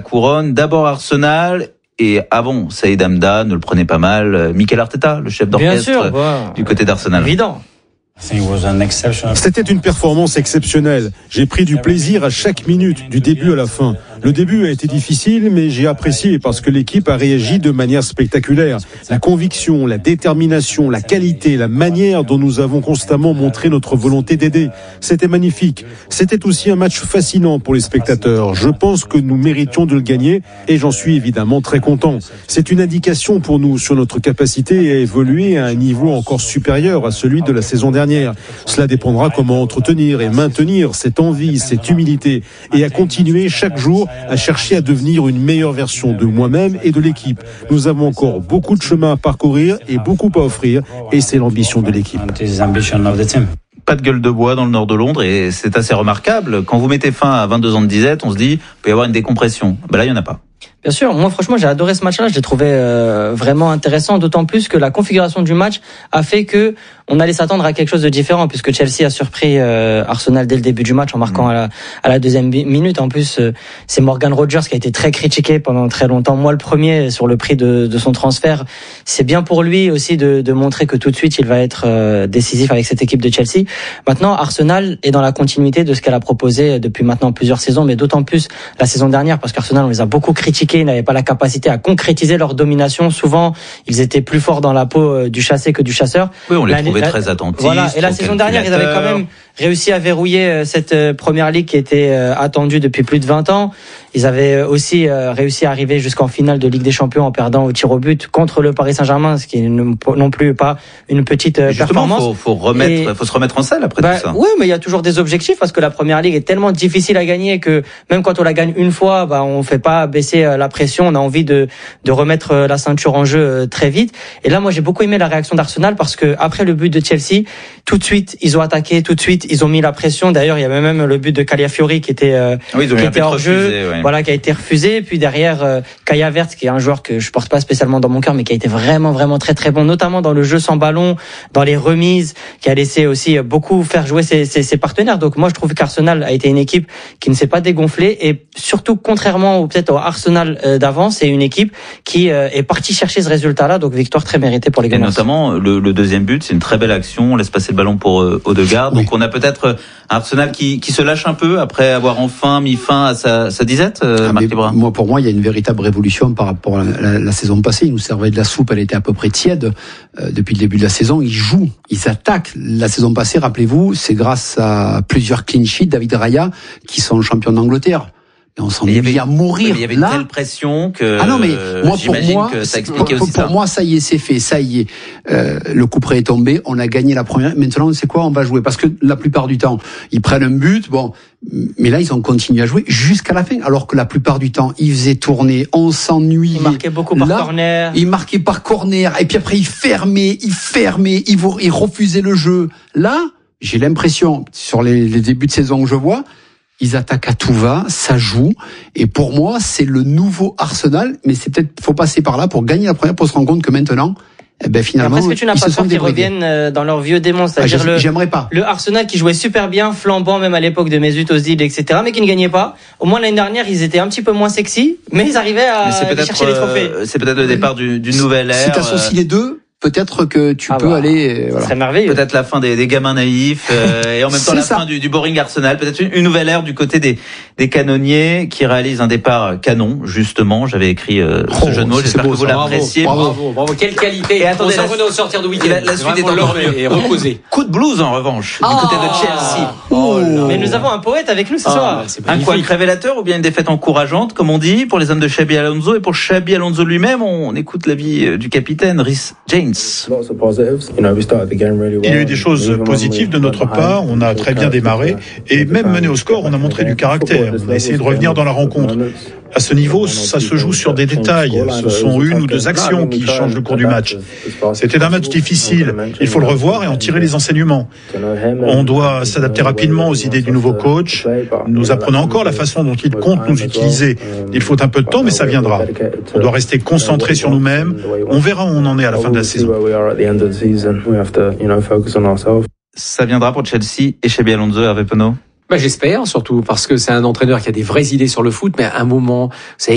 couronne. D'abord Arsenal. Et avant Saïd Hamda, ne le prenez pas mal, Mikel Arteta, le chef d'orchestre du côté d'Arsenal. Évident. C'était une performance exceptionnelle. J'ai pris du plaisir à chaque minute, du début à la fin. Le début a été difficile, mais j'ai apprécié parce que l'équipe a réagi de manière spectaculaire. La conviction, la détermination, la qualité, la manière dont nous avons constamment montré notre volonté d'aider. C'était magnifique. C'était aussi un match fascinant pour les spectateurs. Je pense que nous méritions de le gagner et j'en suis évidemment très content. C'est une indication pour nous sur notre capacité à évoluer à un niveau encore supérieur à celui de la saison dernière. Cela dépendra comment entretenir et maintenir cette envie, cette humilité et à continuer chaque jour à chercher à devenir une meilleure version de moi-même et de l'équipe. Nous avons encore beaucoup de chemin à parcourir et beaucoup à offrir et c'est l'ambition de l'équipe. Pas de gueule de bois dans le nord de Londres et c'est assez remarquable. Quand vous mettez fin à 22 ans de disette, on se dit il peut y avoir une décompression. Là, il n'y en a pas. Bien sûr, moi franchement j'ai adoré ce match-là, je l'ai trouvé vraiment intéressant, d'autant plus que la configuration du match a fait que on allait s'attendre à quelque chose de différent, puisque Chelsea a surpris Arsenal dès le début du match en marquant à la deuxième minute. En plus, c'est Morgan Rogers qui a été très critiqué pendant très longtemps. Moi, le premier sur le prix de son transfert. C'est bien pour lui aussi de montrer que tout de suite il va être décisif avec cette équipe de Chelsea. Maintenant, Arsenal est dans la continuité de ce qu'elle a proposé depuis maintenant plusieurs saisons, mais d'autant plus la saison dernière, parce qu'Arsenal on les a beaucoup critiqués. Ils n'avaient pas la capacité à concrétiser leur domination. Souvent, ils étaient plus forts dans la peau du chassé que du chasseur. Oui, on les trouvait très attentifs. Voilà. Et la saison dernière, ils avaient quand même réussi à verrouiller cette première ligue qui était attendue depuis plus de 20 ans. Ils avaient aussi réussi à arriver jusqu'en finale de Ligue des Champions en perdant au tir au but contre le Paris Saint-Germain, ce qui n'est non plus pas une petite performance. Faut se remettre en selle après tout ça. Oui, mais il y a toujours des objectifs parce que la première ligue est tellement difficile à gagner que même quand on la gagne une fois, on fait pas baisser la pression. On a envie de remettre la ceinture en jeu très vite. Et là, moi, j'ai beaucoup aimé la réaction d'Arsenal parce que après le but de Chelsea, tout de suite, ils ont attaqué, tout de suite, ils ont mis la pression. D'ailleurs, il y avait même le but de Calafiori qui était hors jeu. Voilà, qui a été refusé. Puis derrière, Kai Havertz, qui est un joueur que je porte pas spécialement dans mon cœur, mais qui a été vraiment, vraiment très, très bon, notamment dans le jeu sans ballon, dans les remises, qui a laissé aussi beaucoup faire jouer ses partenaires. Donc moi, je trouve qu'Arsenal a été une équipe qui ne s'est pas dégonflée et surtout, contrairement peut-être au Arsenal d'avant, c'est une équipe qui est partie chercher ce résultat-là. Donc victoire très méritée pour les Gunners. Et notamment, le deuxième but, c'est une très belle action. On laisse passer le ballon pour Odegaard. Oui. Donc on a peut-être un Arsenal qui se lâche un peu après avoir enfin mis fin à sa disette. Pour moi, il y a une véritable révolution par rapport à la saison passée. Ils nous servaient de la soupe, elle était à peu près tiède depuis le début de la saison. Ils jouent, ils attaquent. La saison passée, rappelez-vous, c'est grâce à plusieurs clean sheets, David Raya, qui sont champions d'Angleterre. Et on s'en est à mourir. Il y avait une telle pression que que ça expliquait aussi ça. Pour moi, ça y est, c'est fait. Ça y est. Le coup près est tombé. On a gagné la première. Maintenant, c'est quoi? On va jouer. Parce que la plupart du temps, ils prennent un but. Bon. Mais là, ils ont continué à jouer jusqu'à la fin. Alors que la plupart du temps, ils faisaient tourner. On s'ennuyait. Ils marquaient beaucoup par corner. Ils marquaient par corner. Et puis après, ils fermaient. Ils refusaient le jeu. Là, j'ai l'impression, sur les débuts de saison que je vois, ils attaquent à tout va, ça joue. Et pour moi, c'est le nouveau Arsenal. Mais c'est peut-être, faut passer par là pour gagner la première, pour se rendre compte que maintenant, finalement, est-ce que tu n'as pas peur qu'ils reviennent dans leur vieux démon, c'est-à-dire j'aimerais pas. Le Arsenal qui jouait super bien, flambant même à l'époque de Mesut Özil, etc., mais qui ne gagnait pas. Au moins l'année dernière, ils étaient un petit peu moins sexy, mais ils arrivaient à chercher les trophées. C'est peut-être le départ d'une nouvelle ère. Si tu associes les deux, peut-être que tu peux aller. Voilà. C'est merveilleux. Peut-être la fin des gamins naifs et en même temps la fin du boring Arsenal. Peut-être une nouvelle ère du côté des canonniers qui réalisent un départ canon. Justement, j'avais écrit ce jeu de mots. J'espère que vous l'appréciez. Bravo. Quelle qualité. Et attendez, au sortir de week-end. La suite est encore mieux. Et reposer. Coup de blues en revanche du côté de Chelsea. Mais nous avons un poète avec nous ce soir. Un couac révélateur ou bien une défaite encourageante, comme on dit, pour les hommes de Xabi Alonso et pour Xabi Alonso lui-même. On écoute l'avis du capitaine Reece James. Il y a eu des choses positives de notre part, on a très bien démarré et même mené au score, on a montré du caractère, on a essayé de revenir dans la rencontre. À ce niveau, ça se joue sur des détails, ce sont une ou deux actions qui changent le cours du match. C'était un match difficile, il faut le revoir et en tirer les enseignements. On doit s'adapter rapidement aux idées du nouveau coach, nous apprenons encore la façon dont il compte nous utiliser. Il faut un peu de temps, mais ça viendra. On doit rester concentré sur nous-mêmes, on verra où on en est à la fin de la saison. Ça viendra pour Chelsea et Xabi Alonso, Hervé Penaud? J'espère, surtout parce que c'est un entraîneur qui a des vraies idées sur le foot, mais à un moment,